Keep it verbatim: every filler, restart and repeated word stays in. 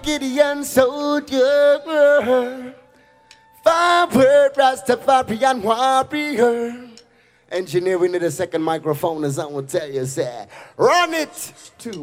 Gideon soldier. Forward, Rastafarian warrior. Engineering to the second microphone, as I will tell you, say, run it to